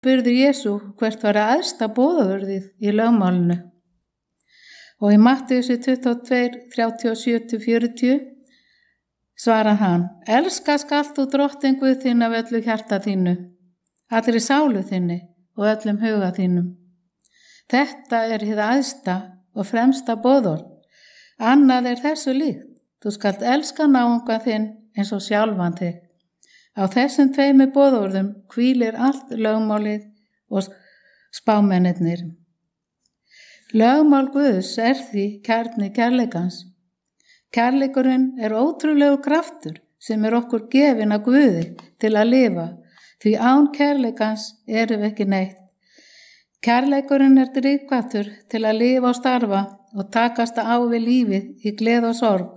spurði Jesú hvert var æðsta boðorðið í lögmálinu. Og í Mattheusi 22, 37-40 svarar hann: Elska skalt þú drottinn Guð þinn af öllu hjarta þínu, allri sálu þinni og öllum huga þínum. Þetta er hið æðsta og fremsta boðorð. Annað er þessu líkt. Þú skalt elska náunga þinn eins og sjálfan þig. Á þessum tveimur boðorðum hvílir allt lögmálið og spámennirnir. Lögmál Guðs er því kjarni kærleikans. Kærleikurinn er ótrúlegur kraftur sem er okkur gefinn af Guði til að lifa, því án kærleikans erum við ekki neitt. Kærleikurinn er drifkraftur til að lifa og starfa og takast á við lífið í gleði og sorg.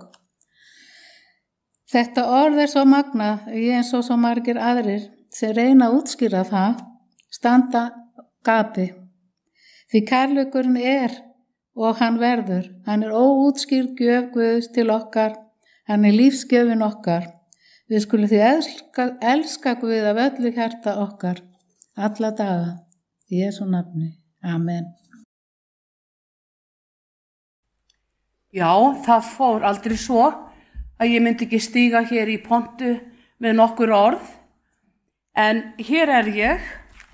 Þetta orð er svo magnað, ég eins og svo margir aðrir sem reyna að útskýra það, standa gapi. Því kærleikurinn er og hann verður. Hann er óútskýrð gjöf Guðs til okkar. Hann er lífsgjöfin okkar. Við skulum því elska Guð af öllu hjarta okkar, alla daga. Í Jesú nafni. Amen. Já, það fór aldrei svo að ég myndi ekki stíga hér í pontu með nokkur orð. En hér er ég.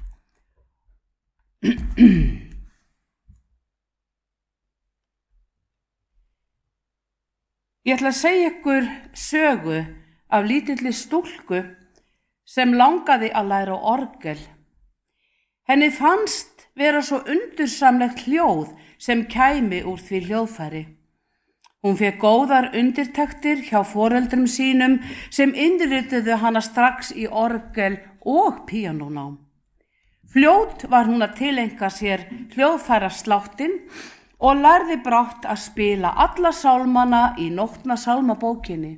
Ég ætla að segja ykkur sögu af lítilli stúlku sem langaði að læra á orgel. Henni fannst vera svo undursamlegt hljóð sem kæmi úr því hljóðfæri. Hún fékk góðar undirtektir hjá foreldrum sínum sem innrituðu hana strax í orgel og píanónám. Fljót var hún að tileinka sér hljóðfærasláttinn og lærði brátt að spila alla sálmana í Nótna sálmabókinni.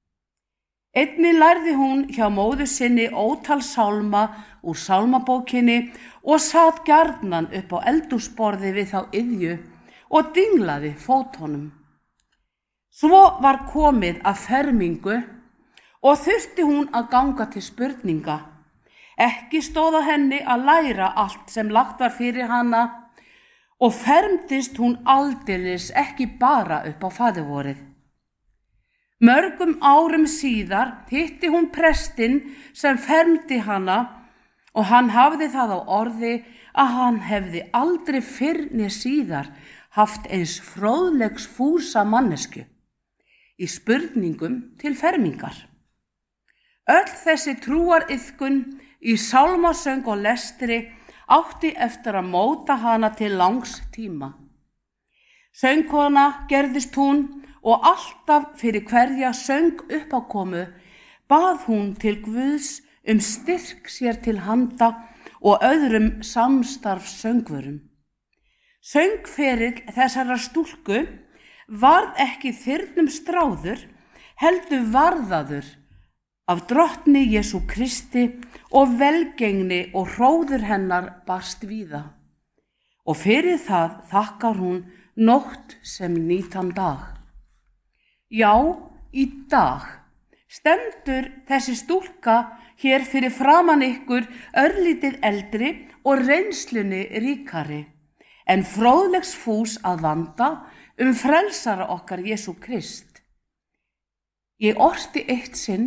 Einnig lærði hún hjá móður sinni ótal sálma úr sálmabókinni og sat gjarnan upp á eldhúsborði við þá iðju og dinglaði fótunum. Svo var komið að fermingu og þurfti hún að ganga til spurninga. Ekki stóð á henni að læra allt sem lagt var fyrir hana og fermdist hún aldeilis ekki bara upp á faðirvorið. Mörgum árum síðar hitti hún prestinn sem fermdi hana og hann hafði það á orði að hann hefði aldrei fyrr né síðar haft eins fróðlegs fúsa mannesku í spurningum til fermingar. Öll þessi trúariðkun í sálmasöng og lestri átti eftir að móta hana til langs tíma. Söngkona gerðist hún og alltaf fyrir hverja söng uppákomu bað hún til Guðs styrk sér til handa og öðrum samstarfssöngvurum. Söngferill þessara stúlku varð ekki þyrnum stráður, heldur varðaður af drottni Jesú Kristi og velgengni og hróður hennar barst víða. Og fyrir það þakkar hún nótt sem nýtan dag. Já, í dag stendur þessi stúlka hér fyrir framan ykkur örlítið eldri og reynslunni ríkari, en fróðlegs fús að vanda frelsara okkar Jesú Krist. Ég orti eitt sinn: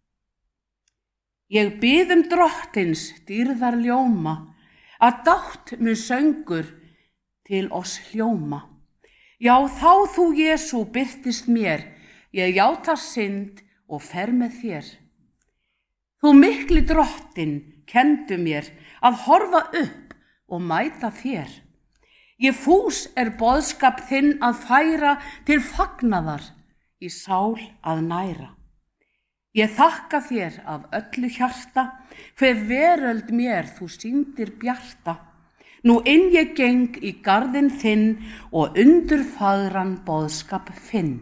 Ég bið drottins dýrðar ljóma, að dátt mun söngur til oss hljóma. Já, þá þú Jesú birtist mér, ég játa synd og fer með þér. Þú mikli drottin kenndu mér að horfa upp og mæta þér. Ég fús boðskap þinn að færa til fagnaðar, í sál að næra. Ég þakka þér af öllu hjarta, hver veröld mér þú sýndir bjarta. Nú inn ég geng í garðinn þinn og undurfagran boðskap finn.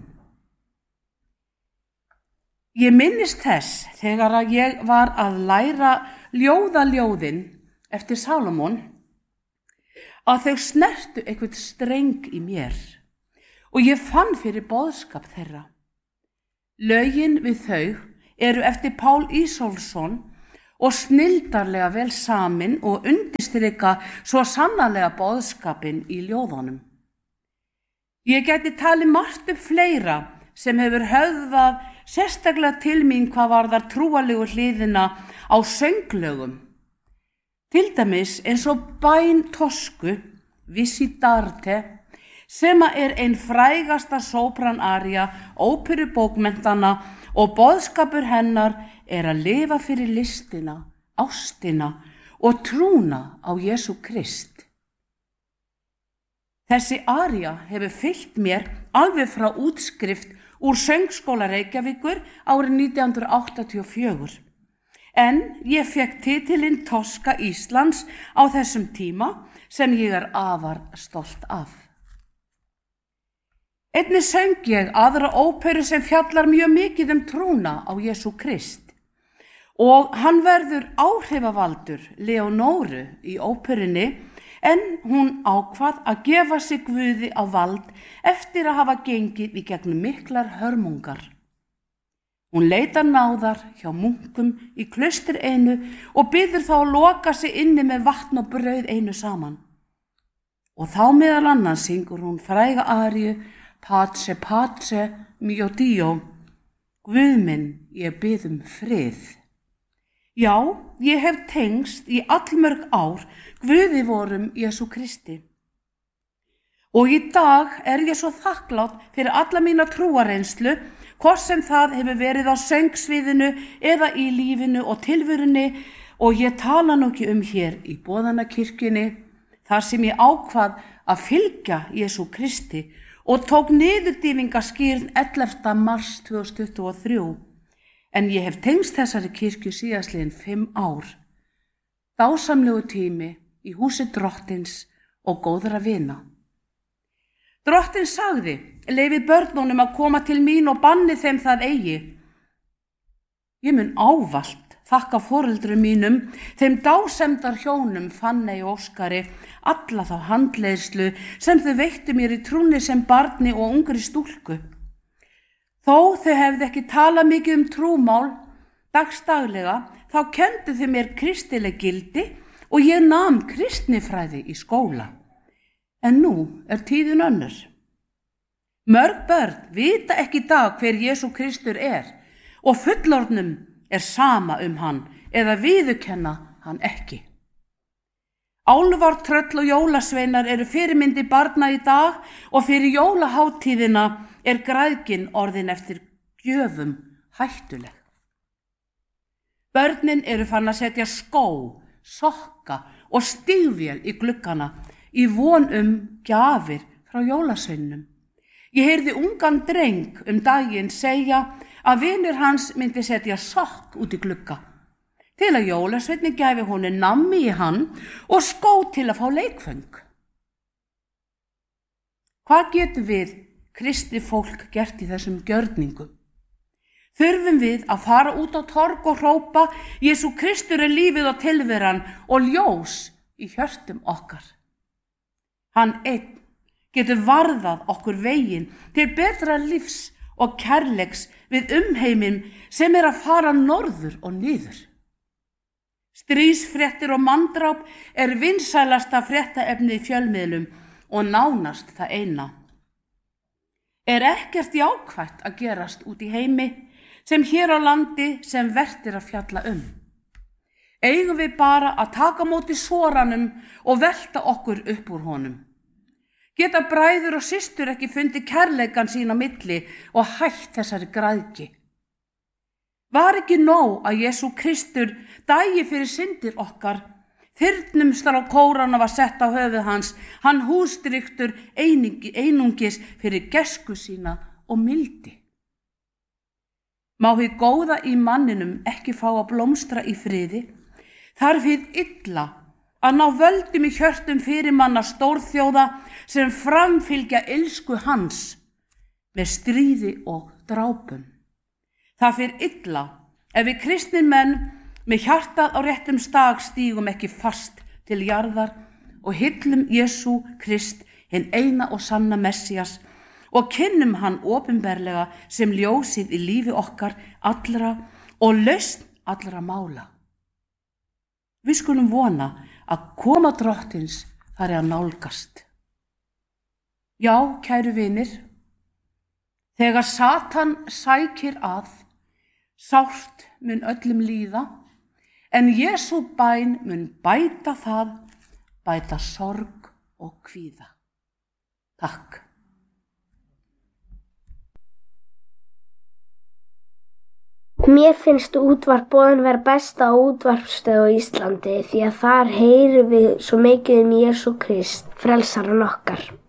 Ég minnist þess þegar að ég var að læra ljóðaljóðin eftir Salómon að þau snertu eitthvað streng í mér og ég fann fyrir boðskap þeirra. Lögin við þau eru eftir Pál Ísólfsson og snildarlega vel samin og undirstrika svo sannarlega boðskapinn í ljóðunum. Ég gæti talið margt upp fleira sem hefur höfðað sérstaklega til mín hvað varðar trúarlegu hliðina á sönglögum. Til dæmis eins og bæn Tosku, Visitarte, sem er ein frægasta sópranaría óperubókmenntana og boðskapur hennar er að lifa fyrir listina, ástina og trúna á Jesú Krist. Þessi aría hefur fylgt mér alveg frá útskrift úr Söngskóla Reykjavíkur árið 1984. En ég fekk titilinn Toska Íslands á þessum tíma sem ég er afar stolt af. Einnig söng ég aðra óperu sem fjallar mjög mikið trúna á Jesú Krist og hann verður áhrifavaldur Leonóru í óperunni en hún ákvað að gefa sig Guði á vald eftir að hafa gengið í gegnum miklar hörmungar. Hún leitar náðar hjá munkum í klaustri einu og biður þá að loka sig inni með vatn og brauð einu saman. Og þá meðal annars syngur hún fræga aríu Pace, pace, mio Dio, Guð minn, ég bið frið. Já, ég hef tengst í allmörg ár Guði vorum Jesú Kristi. Og í dag er ég svo þakklátt fyrir alla mína trúarreynslu, hvort sem það hefur verið á söngsviðinu eða í lífinu og tilverunni, og ég tala nú ekki hér í boðanakirkjunni, þar sem ég ákvað að fylgja Jesú Kristi og tók niðurdýfingaskírn 11. mars 2023. En ég hef tengst þessari kirkju síðastliðin 5 ár. Dásamlegu tími í húsi Drottins og góðra vina. Drottinn sagði, leyfið börnunum að koma til mín og banni þeim það eigi. Ég mun ávallt þakka foreldrum mínum, þeim dásemdar hjónum Fanney og Óskari, alla þá handleiðslu sem þau veittu mér í trúnni sem barni og ungri stúlku. Þó þau hefðu ekki talað mikið trúmál dagstaglega, þá kenndu þau mér kristileg gildi og ég nam kristnifræði í skóla. En nú er tíðin önnur. Mörg börn vita ekki í dag hver Jesú Kristur og fullorðnum er sama hann eða viðurkenna hann ekki. Álfar, tröll og jólasveinar eru fyrirmyndi barna í dag og fyrir jólaháttíðina er græðgin orðin eftir gjöfum hættuleg. Börnin eru farin að setja skó, sokka og stígvél í gluggana í von gjafir frá jólasveinum. Ég heyrði ungan dreng daginn segja að vinur hans myndi setja sokk út í glugga til að jólasveinninn gæfi honum nammi í hann og skó til að fá leikföng. Hvað getum við kristið fólk gert í þessum gjörningum? Þurfum við að fara út á torg og hrópa Jesú Kristur er lífið og tilveran og ljós í hjörtum okkar. Hann einn getur varðað okkur veginn til betra lífs og kærleiks við heiminn sem er að fara norður og niður. Stríðsfréttir og manndráp er vinsælasta fréttaefni í fjölmiðlum og nánast það eina. Er ekkert jákvætt að gerast út í heimi sem hér á landi sem vert er að fjalla Eigum við bara að taka á móti soranum og velta okkur upp úr honum? Geta bræður og systur ekki fundið kærleikan sín á milli og hætt þessari græðgi? Var ekki nóg að Jesú Kristur dæi fyrir syndir okkar? Þyrnumstar á kórana var sett á höfuð hans, hann hústryktur einungis fyrir gæsku sína og mildi. Má hið góða í manninum ekki fá að blómstra í friði? Þarf hið illa að ná völdum í hjörtum fyrirmanna stórþjóða sem framfylgja illsku hans með stríði og drápum. Það fyrir illa ef við kristnir menn með hjartað á réttum stað stígum ekki fast til jarðar og hyllum Jesú Krist, hinn eina og sanna Messias, og kynnum hann opinberlega sem ljósið í lífi okkar allra og lausn allra mála. Við skulum vona að koma Drottins fari að nálgast. Já, kæru vinir, þegar Satan sækir að, sárt mun öllum líða, en Jesú bæn mun bæta það, bæta sorg og kvíða. Takk. Mér finnst útvarp Boðin vera besta útvarpsstöð á Íslandi því að þar heyrum við svo mikið Jesú Krist, frelsarann okkar.